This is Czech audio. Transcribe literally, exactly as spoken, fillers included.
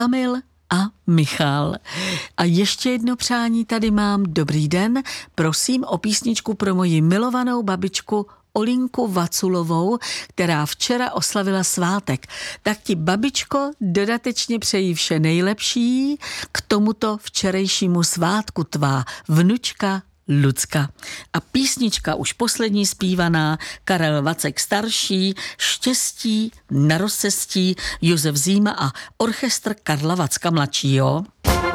Kamil a Michal. A ještě jedno přání tady mám. Dobrý den, prosím o písničku pro moji milovanou babičku Olinku Vaculovou, která včera oslavila svátek. Tak ti, babičko, dodatečně přeji vše nejlepší k tomuto včerejšímu svátku, tvá vnučka Lucka. A písnička už poslední zpívaná, Karel Vacek starší, Štěstí na rozcestí, Josef Zíma a orchestr Karla Vacka mladšího.